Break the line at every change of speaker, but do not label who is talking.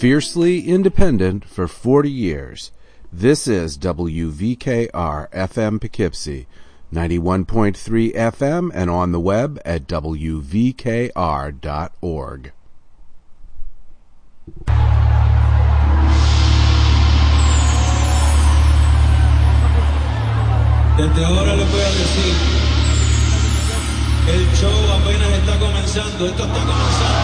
Fiercely independent for 40 years. This is WVKR FM Poughkeepsie, 91.3 FM and on the web at wvkr.org.
Desde ahora les voy a decir, el show apenas está comenzando, esto está comenzando.